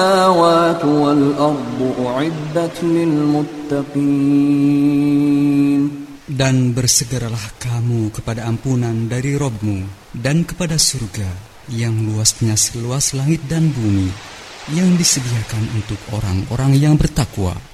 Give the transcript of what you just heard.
السماوات والأرض أعدت للمتقين. Dan bersegeralah kamu kepada ampunan dari Rabb-Mu dan kepada surga yang luasnya seluas langit dan bumi, yang disediakan untuk orang-orang yang bertakwa.